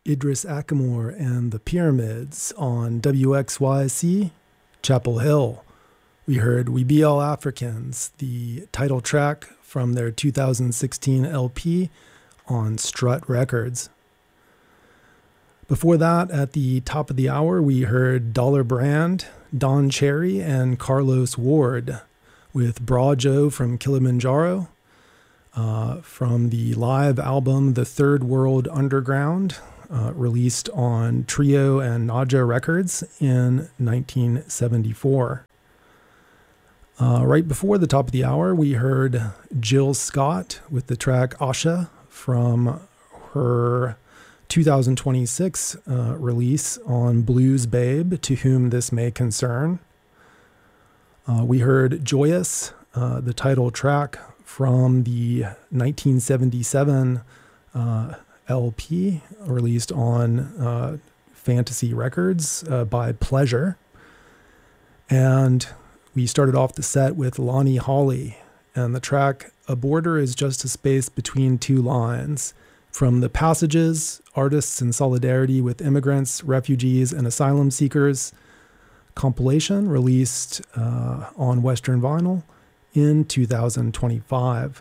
Idris Ackamoor and the Pyramids on WXYC, Chapel Hill. We heard We Be All Africans, the title track from their 2016 LP on Strut Records. Before that, at the top of the hour, we heard Dollar Brand, Don Cherry, and Carlos Ward with Bra Joe from Kilimanjaro from the live album The Third World Underground, released on Trio and Naja Records in 1974. Right before the top of the hour, we heard Jill Scott with the track Asha from her 2026 release on Blues Babe, To Whom This May Concern. We heard Joyous, the title track from the 1977 LP released on Fantasy Records by Pleasure. And we started off the set with Lonnie Hawley and the track A Border is Just a Space Between Two Lines from the Passages, Artists in Solidarity with Immigrants, Refugees, and Asylum Seekers compilation released on Western Vinyl in 2025.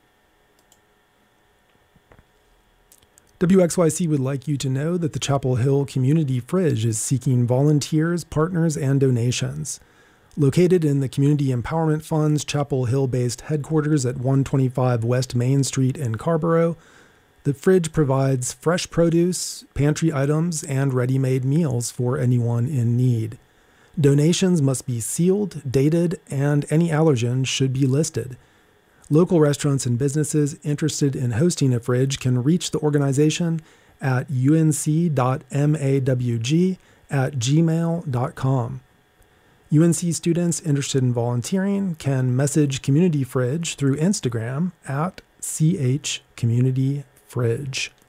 WXYC would like you to know that the Chapel Hill Community Fridge is seeking volunteers, partners, and donations. Located in the Community Empowerment Fund's Chapel Hill-based headquarters at 125 West Main Street in Carrboro, the fridge provides fresh produce, pantry items, and ready-made meals for anyone in need. Donations must be sealed, dated, and any allergens should be listed. Local restaurants and businesses interested in hosting a fridge can reach the organization at unc.mawg@gmail.com. UNC students interested in volunteering can message Community Fridge through Instagram at CHCommunityFridge.